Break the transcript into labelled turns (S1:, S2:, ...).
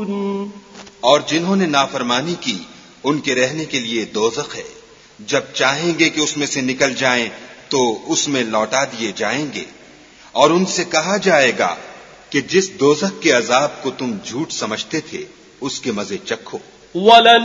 S1: और जिन्होंने नाफरमानी की उनके रहने के लिए दोज़ख है, जब चाहेंगे कि उसमें से निकल जाएं तो उसमें लौटा दिए जाएंगे। और उनसे कहा जाएगा कि जिस दोज़ख के अजाब को तुम झूठ समझते थे उसके मजे चखो।